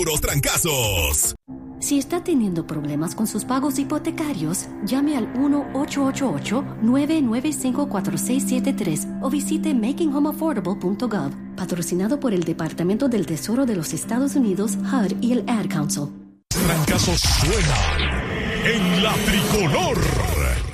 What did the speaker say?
Puros trancazos. Si está teniendo problemas con sus pagos hipotecarios, llame al 1-888-995-4673 o visite makinghomeaffordable.gov, patrocinado por el Departamento del Tesoro de los Estados Unidos, HUD y el Ad Council. Trancazos suena en la tricolor.